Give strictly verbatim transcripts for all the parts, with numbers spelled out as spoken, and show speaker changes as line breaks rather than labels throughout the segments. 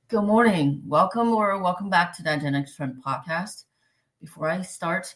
Good morning. Welcome or welcome back to that Gen X Trend podcast. Before I start,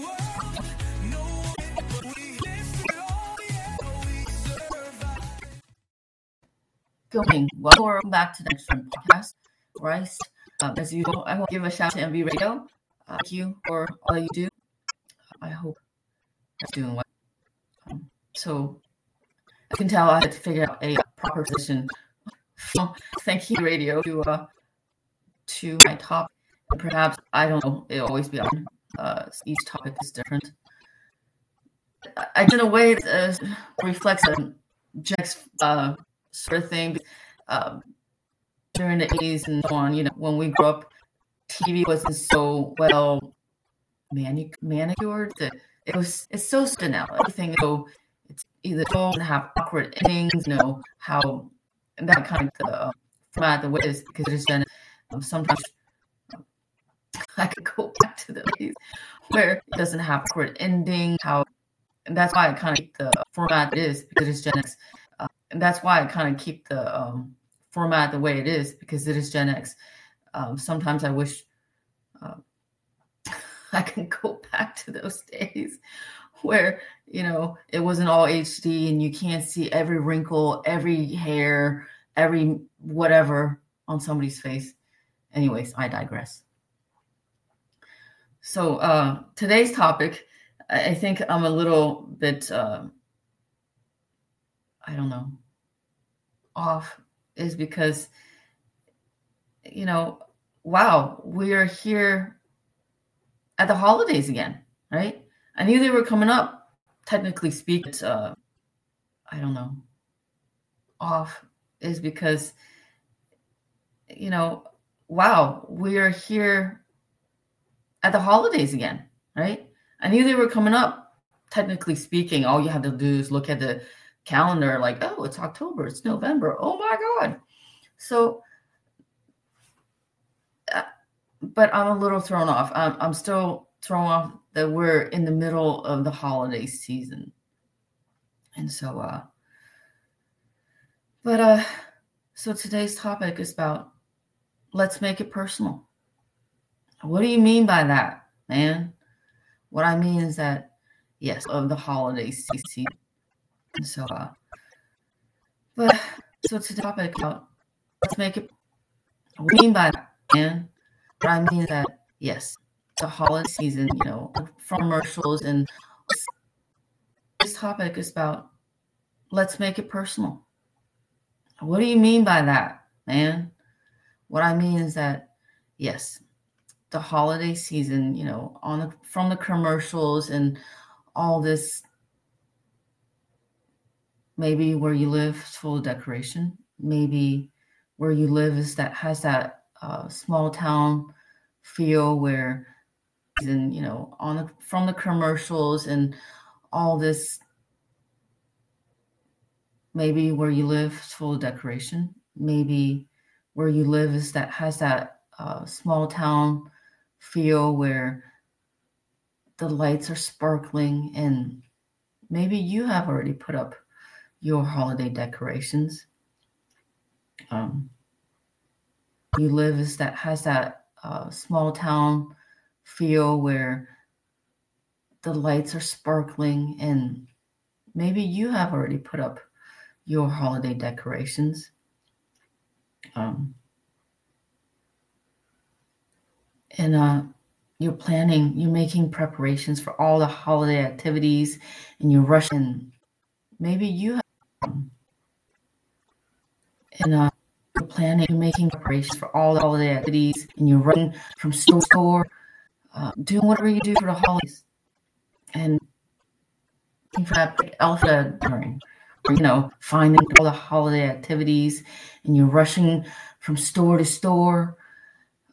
good morning. Welcome or welcome back to the Gen X Trend podcast. Before I start, um, as usual, I want to give a shout out to M V Radio. Uh, thank you for all that you do. I hope you're doing well. Um, so I can tell I had to figure out a proper position from Thank You Radio to uh, to my topic. And perhaps, I don't know, it'll always be on. Uh, each topic is different. I, I did a way that uh, reflects a Jack's uh, sort of thing. Um, during the eighties and so on, you know, when we grew up, T V wasn't so well manic- manicured that it was. It's so still now. Everything, so it's either don't have awkward endings, you know, how and that kind of uh, format the way it is because there's been um, sometimes I could go back to the days where it doesn't have awkward ending. How and that's why I kind of keep the format it is because it's Gen X. Uh, and that's why I kind of keep the um, format the way it is because it is Gen X. Um, sometimes I wish uh, I can go back to those days where, you know, it wasn't all H D and you can't see every wrinkle, every hair, every whatever on somebody's face. Anyways, I digress. So uh, today's topic, I think I'm a little bit, uh, I don't know, off is because, you know, wow, we are here at the holidays again, right? I knew they were coming up, technically speaking, uh, I don't know, off is because, you know, wow, we are here at the holidays again, right? I knew they were coming up, technically speaking. All you have to do is look at the calendar like, oh, it's October, it's November. Oh my God. So, uh, but I'm a little thrown off. I'm, I'm still thrown off that we're in the middle of the holiday season. And so, uh, but, uh, so today's topic is about, let's make it personal. What do you mean by that, man? What I mean is that, yes, of the holiday season. And so, uh, but, so it's a topic about, let's make it, what do you mean by that, man? What I mean is that, yes, the holiday season, you know, from commercials and this topic is about, let's make it personal. What do you mean by that, man? What I mean is that, yes, the holiday season, you know, on the, from the commercials and all this, maybe where you live is full of decoration. Maybe where you live is that has that uh, small town feel where, and you know, on the, from the commercials and all this, maybe where you live is full of decoration. Maybe where you live is that has that uh, small town feel where the lights are sparkling and maybe you have already put up your holiday decorations. Um, you live is that has that uh, small town feel where the lights are sparkling and maybe you have already put up your holiday decorations. Um, and uh, you're planning, you're making preparations for all the holiday activities and you're rushing. Maybe you have, um, and uh, you're planning, you're making preparations for all the holiday activities and you're running from store to store, uh, doing whatever you do for the holidays. And for that alpha during, or, you know, finding all the holiday activities and you're rushing from store to store,